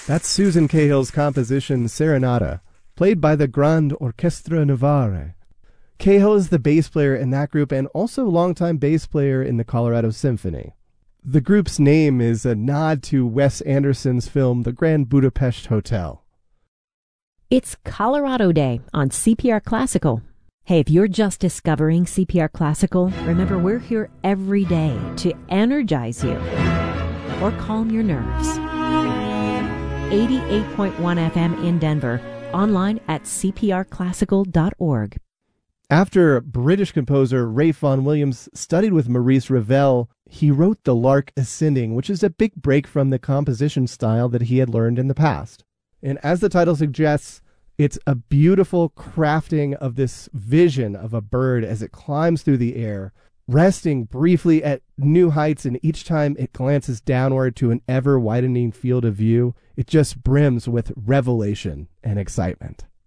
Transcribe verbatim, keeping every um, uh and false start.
That's Susan Cahill's composition Serenata, played by the Grand Orchestra Novare. Cahill is the bass player in that group and also longtime bass player in the Colorado Symphony. The group's name is a nod to Wes Anderson's film The Grand Budapest Hotel. It's Colorado Day on C P R Classical. Hey, if you're just discovering C P R Classical, remember we're here every day to energize you or calm your nerves. eighty-eight point one F M in Denver, online at c p r classical dot org. After British composer Ralph Vaughan Williams studied with Maurice Ravel, he wrote The Lark Ascending, which is a big break from the composition style that he had learned in the past. And as the title suggests, it's a beautiful crafting of this vision of a bird as it climbs through the air, resting briefly at new heights, and each time it glances downward to an ever-widening field of view, it just brims with revelation and excitement.